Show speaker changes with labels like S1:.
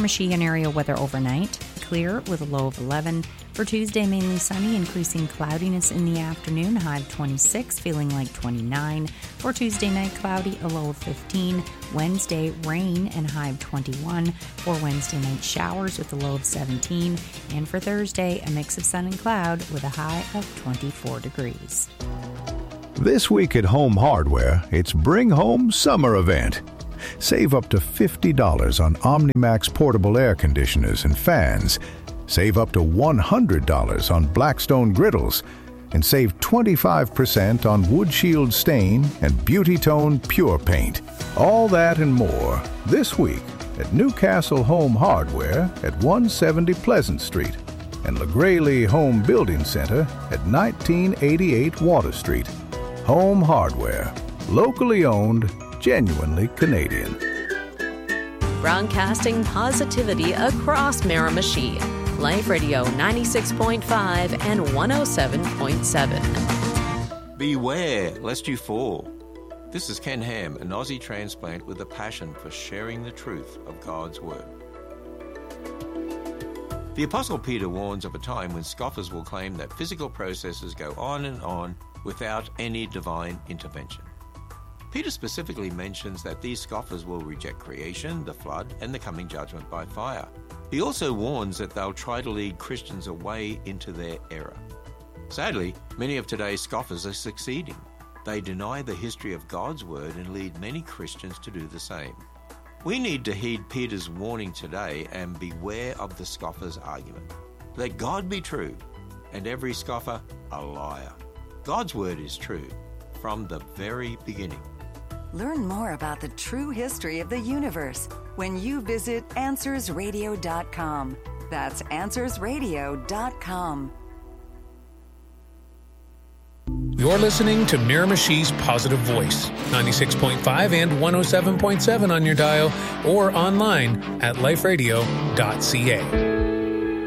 S1: Miramichi and area weather overnight. Clear with a low of 11. For Tuesday, mainly sunny, increasing cloudiness in the afternoon, high of 26, feeling like 29. For Tuesday night, cloudy, a low of 15. Wednesday, rain and high of 21. For Wednesday night, showers with a low of 17. And for Thursday, a mix of sun and cloud with a high of 24 degrees.
S2: This week at Home Hardware, it's Bring Home Summer Event. Save up to $50 on OmniMax portable air conditioners and fans. Save up to $100 on Blackstone griddles. And save 25% on Wood Shield Stain and Beauty Tone Pure Paint. All that and more this week at Newcastle Home Hardware at 170 Pleasant Street and LaGraley Home Building Center at 1988 Water Street. Home Hardware. Locally owned, genuinely Canadian.
S3: Broadcasting positivity across Miramichi. Life Radio 96.5 and 107.7.
S4: Beware lest you fall. This is Ken Ham, an Aussie transplant with a passion for sharing the truth of God's Word. The Apostle Peter warns of a time when scoffers will claim that physical processes go on and on without any divine intervention. Peter specifically mentions that these scoffers will reject creation, the flood, and the coming judgment by fire. He also warns that they'll try to lead Christians away into their error. Sadly, many of today's scoffers are succeeding. They deny the history of God's Word and lead many Christians to do the same. We need to heed Peter's warning today and beware of the scoffer's argument. Let God be true, and every scoffer a liar. God's Word is true from the very beginning.
S5: Learn more about the true history of the universe when you visit AnswersRadio.com. That's AnswersRadio.com.
S6: You're listening to Miramichi's Positive Voice, 96.5 and 107.7 on your dial or online at liferadio.ca.